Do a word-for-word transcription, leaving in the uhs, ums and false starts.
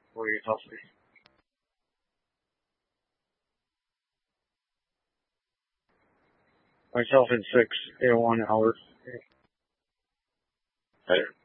forty-eight Tulsa. Myself in six, A one hours. Later.